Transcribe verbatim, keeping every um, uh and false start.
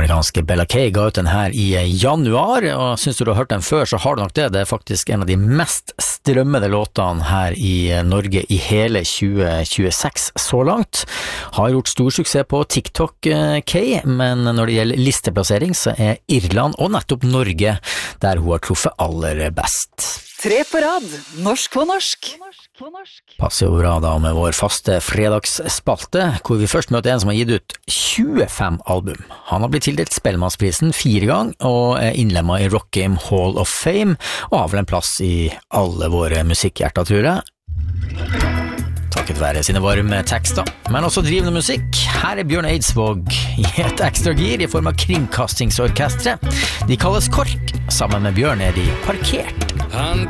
amerikanske Bella Kay ga ut den her i januar, og synes du du har hørt den før, så har du nok det. Det er faktisk en av de mest strømmede låtene her i Norge i hele tjue tjueseks så langt. Har gjort stor suksess på TikTok, Kay, men når det gjelder listeplassering så er Irland og nettopp Norge der hun har truffet aller best. Tre på rad, norsk på norsk. Passer jo bra da med vår faste fredagsspalte, hvor vi først møter en som har gitt ut tjuefem album. Han har blitt tildelt Spellemannsprisen fire gang, og er innlemmet i Rock Game Hall of Fame, og har vel en plass i alle våre musikkhjerter, tror jeg. Takket være sine varme tekster, men også drivende musikk. Her er Bjørn Eidsvåg i et ekstra gir i form av Kringkastingsorkestre. De kalles KORK. Sammen med Bjørn er de parkert. Han